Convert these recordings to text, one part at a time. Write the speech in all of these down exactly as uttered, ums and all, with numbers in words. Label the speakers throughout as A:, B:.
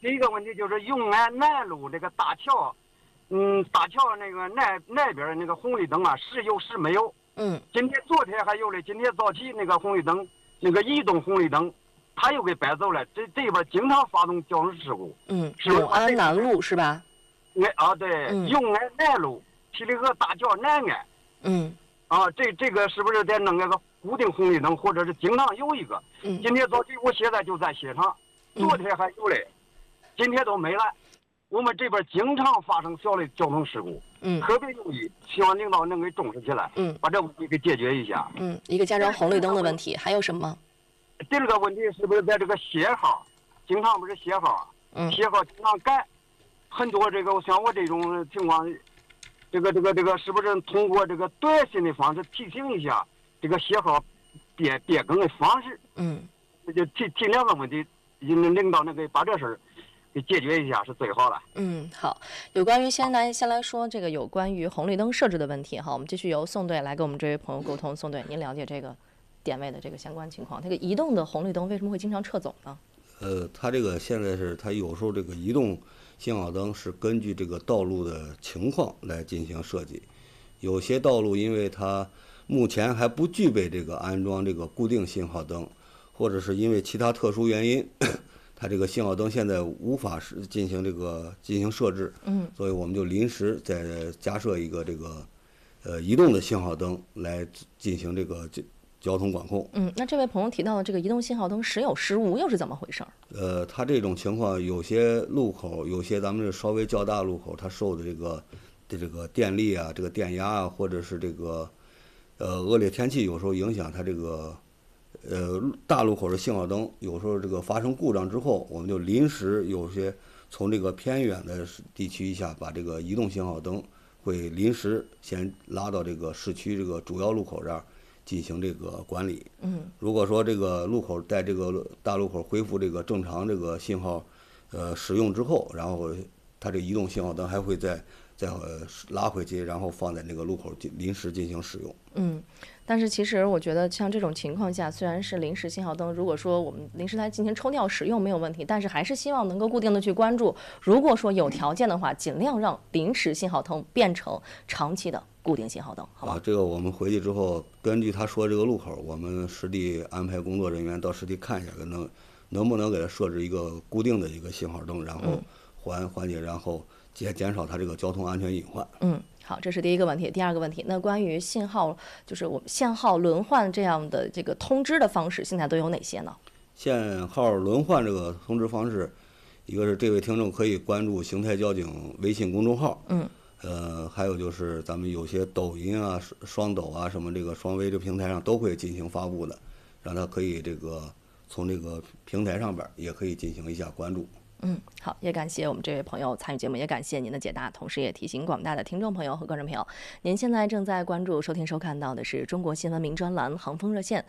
A: 第一个问题就是永安南路这个大桥，嗯，大桥那个南那边那个红绿灯啊，时有时没有。
B: 嗯，
A: 今天昨天还有嘞，今天早起那个红绿灯，那个移动红绿灯，他又给摆走了。这这边经常发生交通事故。
B: 嗯，永安南路是吧？
A: 哎啊，对，
B: 嗯、
A: 永安南路提了个大桥南岸。
B: 嗯。
A: 啊，这这个是不是得弄那个固定红绿灯，或者是经常有一个？
B: 嗯。
A: 今天早起我现在就在现场，昨天还有嘞。今天都没了，我们这边经常发生小的交通事故，
B: 嗯，
A: 特别容易，希望领导能给重视起来，
B: 嗯，
A: 把这问题给解决一下。
B: 嗯，一个加装红绿灯的问题，还有什么？
A: 第二个问题是不是在这个限号，经常不是限号，
B: 嗯，
A: 限号经常改，很多这个像我这种情况，这个这个这个是不是通过这个短信的方式提醒一下这个限号变变更的方式？
B: 嗯，
A: 就提提两个问题，领导能给把这事儿给解决一下是最好的。
B: 嗯，好。有关于先来先来说这个有关于红绿灯设置的问题哈，我们继续由宋队来跟我们这位朋友沟通。宋队，您了解这个点位的这个相关情况？这个移动的红绿灯为什么会经常撤走呢？
C: 呃，它这个现在是它有时候这个移动信号灯是根据这个道路的情况来进行设计，有些道路因为它目前还不具备这个安装这个固定信号灯，或者是因为其他特殊原因。它这个信号灯现在无法是进行这个进行设置，
B: 嗯，
C: 所以我们就临时再加设一个这个，呃，移动的信号灯来进行这个交通管控。
B: 嗯，那这位朋友提到的这个移动信号灯时有时无，又是怎么回事？
C: 呃，它这种情况，有些路口，有些咱们这稍微较大路口，它受的这个的这个电力啊，这个电压啊，或者是这个，呃，恶劣天气有时候影响它这个。呃，大路口的信号灯有时候这个发生故障之后，我们就临时有些从这个偏远的地区一下把这个移动信号灯会临时先拉到这个市区这个主要路口这儿进行这个管理。
B: 嗯，
C: 如果说这个路口在这个大路口恢复这个正常这个信号呃使用之后，然后它这移动信号灯还会再再拉回去，然后放在那个路口临时进行使用。
B: 嗯，但是其实我觉得像这种情况下，虽然是临时信号灯，如果说我们临时来进行抽调使用没有问题，但是还是希望能够固定的去关注。如果说有条件的话，尽量让临时信号灯变成长期的固定信号灯，好吧？
C: 啊，这个我们回去之后，根据他说这个路口，我们实地安排工作人员到实地看一下，能能不能给他设置一个固定的一个信号灯，然后缓缓解，然后减减少它这个交通安全隐患。
B: 嗯。好，这是第一个问题。第二个问题，那关于信号，就是我们限号轮换这样的这个通知的方式，现在都有哪些呢？
C: 限号轮换这个通知方式，一个是这位听众可以关注邢台交警微信公众号，
B: 嗯，
C: 呃，还有就是咱们有些抖音啊、双抖啊什么这个双微这平台上都会进行发布的，让他可以这个从这个平台上边也可以进行一下关注。
B: 嗯，好，也感谢我们这位朋友参与节目，也感谢您的解答，同时也提醒广大的听众朋友和观众朋友，您现在正在关注、收听、收看到的是中国新闻名专栏《航风热线》。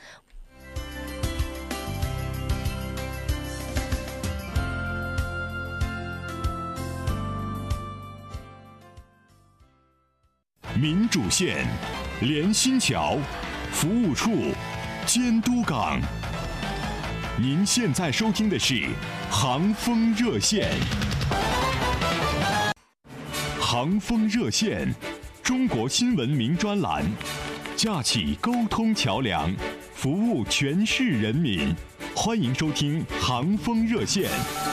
D: 民主线、连心桥、服务处、监督岗。您现在收听的是航风热线。航风热线，中国新闻名专栏，架起沟通桥梁，服务全市人民。欢迎收听航风热线。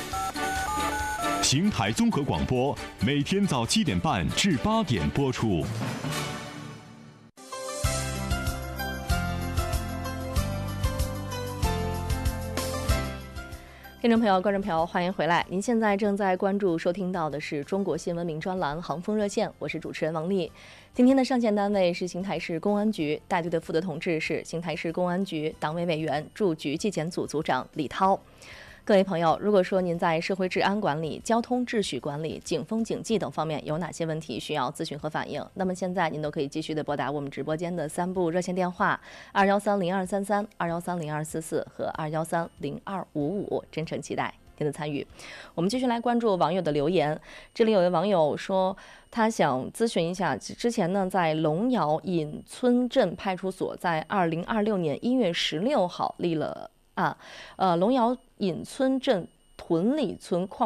D: 邢台综合广播每天早七点半至八点播出。
B: 听众朋友、观众朋友，欢迎回来！您现在正在关注、收听到的是中国新闻名专栏《航风热线》，我是主持人王丽。今天的上线单位是邢台市公安局，带队的负责同志是邢台市公安局党委委员、驻局纪检组组长李涛。各位朋友，如果说您在社会治安管理、交通秩序管理、警风警纪等方面有哪些问题需要咨询和反映，那么现在您都可以继续的拨打我们直播间的三部热线电话：二幺三零二三三、二幺三零二四四和二幺三零二五五，真诚期待您的参与。我们继续来关注网友的留言。这里有位网友说，他想咨询一下，之前呢在龙窑引村镇派出所，在二零二六年一月十六号立了啊，呃，龙窑引村镇屯里村矿